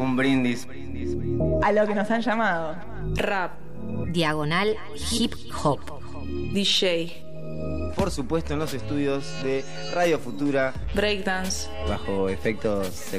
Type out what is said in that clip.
Un brindis. A lo que nos han llamado. Rap. Diagonal Hip Hop. DJ. Por supuesto en los estudios de Radio Futura. Breakdance. Bajo efectos